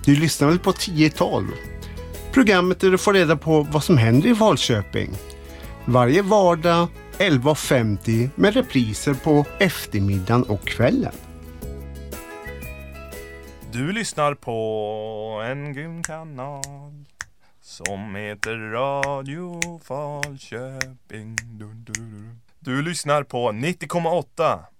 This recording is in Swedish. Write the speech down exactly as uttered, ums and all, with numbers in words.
Du lyssnar väl på tio tolv? Programmet där du får reda på vad som händer i Falköping. Varje vardag elva femtio med repriser på eftermiddagen och kvällen. Du lyssnar på en grym kanal som heter Radio Falköping. Du, du, du. du lyssnar på nittio komma åtta